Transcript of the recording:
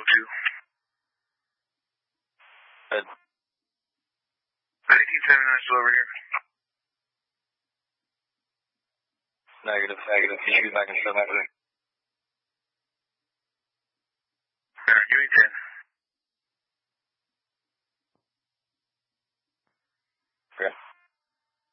2. Good. 1879 still over here. Negative. Can you be back in 7-3?